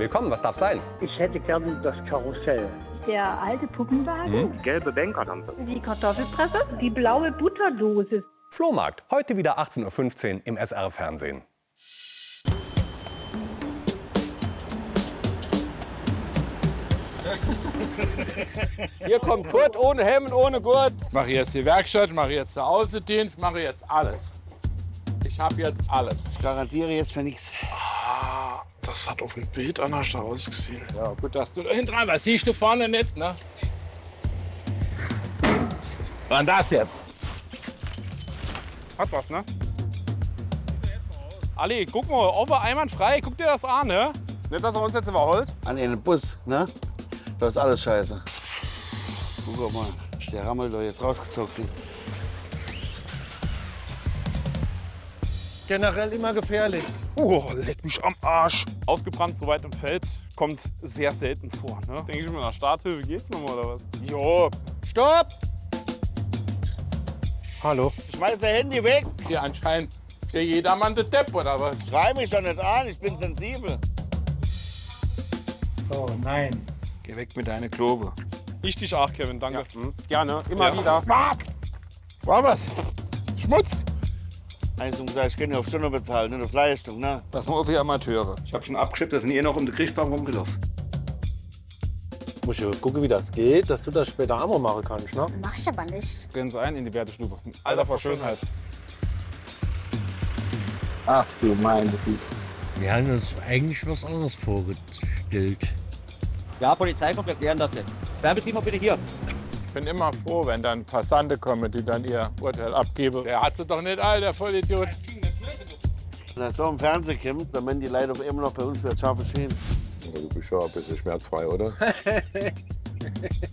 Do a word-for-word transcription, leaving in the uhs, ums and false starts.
Willkommen, was darf sein? Ich hätte gerne das Karussell. Der alte Puppenwagen. Hm? Gelbe Bänkerlampe. Die Kartoffelpresse. Die blaue Butterdose. Flohmarkt, heute wieder achtzehn Uhr fünfzehn im S R-Fernsehen. Hier kommt Kurt ohne Hemd, ohne Gurt. Ich mache jetzt die Werkstatt, mache jetzt den Außendienst, mache jetzt alles. Ich habe jetzt alles. Ich garantiere jetzt für nichts. Ah, das hat auf dem Bild anders ausgesehen. Ja, gut, dass du da hinten rein warst. Siehst du vorne nicht, ne? Was das jetzt? Hat was, ne? Ali, guck mal, ob er einwandfrei. Guck dir das an, ne? Nicht, dass er uns jetzt überholt. An den Bus, ne? Das ist alles scheiße. Guck mal, ist der Rammel doch jetzt rausgezogen. Generell immer gefährlich. Oh, leck mich am Arsch. Ausgebrannt, so weit im Feld, kommt sehr selten vor, ne? Denke ich mir, nach Starthilfe geht's noch mal, oder was? Jo. Stopp! Hallo. Schmeiß dein Handy weg. Hier anscheinend für jedermann der Depp, oder was? Schrei mich doch nicht an, ich bin sensibel. Oh nein. Geh weg mit deiner Klobe. Ich dich auch, Kevin, danke. Ja. Mhm. Gerne, immer ja. wieder. War was? Schmutz. Eins und gesagt, ich kann ja auf Stunde bezahlen, nicht auf Leistung, ne? Das sind die Amateure. Ich hab schon abgeschippt, da sind eh noch um die Kriegsplan rumgelaufen. Muss ich gucken, wie das geht, dass du das später auch mal machen kannst, ne? Mach ich aber nicht. Gehen Sie ein in die Wertestube. Alter vor Schönheit. Ach du meine Güte. Wir haben uns eigentlich was anderes vorgestellt. Ja, Polizei kommt, wir klären das jetzt. Werbeteam mal bitte hier. Ich bin immer froh, wenn dann Passanten kommen, die dann ihr Urteil abgeben. Der hat sie doch nicht all, der Vollidiot. Wenn das so im Fernsehen kommt, dann werden die Leute immer noch bei uns wieder scharfe Schienen. Du bist schon ein bisschen schmerzfrei, oder?